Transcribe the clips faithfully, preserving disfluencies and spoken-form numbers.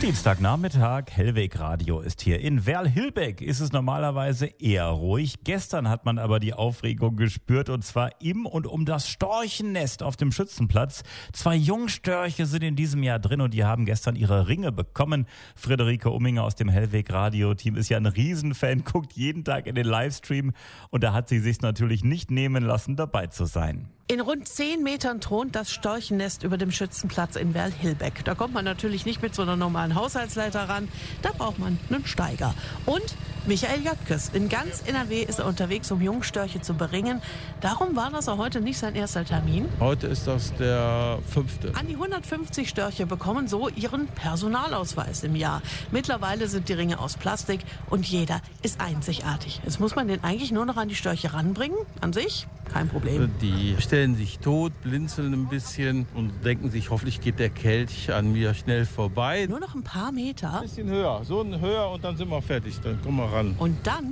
Dienstagnachmittag, Hellweg Radio ist hier. In Werl-Hilbeck ist es normalerweise eher ruhig. Gestern hat man aber die Aufregung gespürt, und zwar im und um das Storchennest auf dem Schützenplatz. Zwei Jungstörche sind in diesem Jahr drin und die haben gestern ihre Ringe bekommen. Friederike Umminger aus dem Hellweg Radio-Team ist ja ein Riesenfan, guckt jeden Tag in den Livestream, und da hat sie sich natürlich nicht nehmen lassen, dabei zu sein. In rund zehn Metern thront das Storchennest über dem Schützenplatz in Werl-Hilbeck. Da kommt man natürlich nicht mit so einer normalen Haushaltsleiter ran. Da braucht man einen Steiger. Und Michael Jöttges. In ganz N R W ist er unterwegs, um Jungstörche zu beringen. Darum war das auch heute nicht sein erster Termin. Heute ist das der fünfte. An die hundertfünfzig Störche bekommen so ihren Personalausweis im Jahr. Mittlerweile sind die Ringe aus Plastik und jeder ist einzigartig. Jetzt muss man den eigentlich nur noch an die Störche ranbringen. An sich kein Problem. Die stellen sich tot, blinzeln ein bisschen und denken sich, hoffentlich geht der Kelch an mir schnell vorbei. Nur noch ein paar Meter. Ein bisschen höher, so ein höher, und dann sind wir fertig. Dann kommen wir ran. Und dann,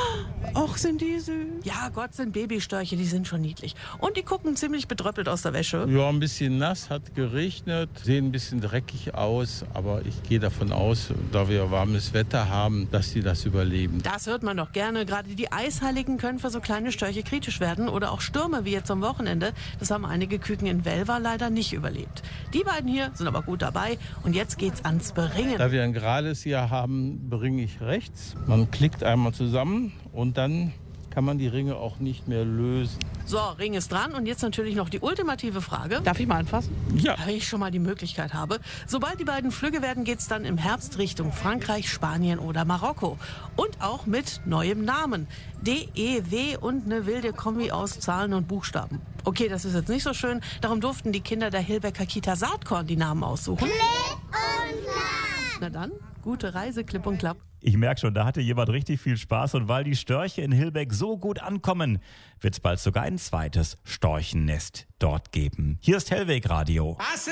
ach, sind die süß. Ja, Gott, sind Babystörche, die sind schon niedlich. Und die gucken ziemlich bedröppelt aus der Wäsche. Ja, ein bisschen nass, hat geregnet, sehen ein bisschen dreckig aus. Aber ich gehe davon aus, da wir warmes Wetter haben, dass sie das überleben. Das hört man doch gerne. Gerade die Eisheiligen können für so kleine Störche kritisch werden. Oder auch Stürme wie jetzt am Wochenende. Das haben einige Küken in Welver leider nicht überlebt. Die beiden hier sind aber gut dabei. Und jetzt geht's ans Beringen. Da wir ein gerades hier haben, bringe ich rechts. Man klickt einmal zusammen und dann kann man die Ringe auch nicht mehr lösen. So, Ring ist dran, und jetzt natürlich noch die ultimative Frage. Darf ich mal anfassen? Ja. Wenn ich schon mal die Möglichkeit habe. Sobald die beiden flügge werden, geht's dann im Herbst Richtung Frankreich, Spanien oder Marokko. Und auch mit neuem Namen. D E W und eine wilde Kombi aus Zahlen und Buchstaben. Okay, das ist jetzt nicht so schön. Darum durften die Kinder der Hilbecker Kita Saatkorn die Namen aussuchen. Klipp und Klapp. Na dann, gute Reise, Klipp und Klapp. Ich merke schon, da hatte jemand richtig viel Spaß, und weil die Störche in Hilbeck so gut ankommen, wird es bald sogar ein zweites Storchennest dort geben. Hier ist Hellweg Radio.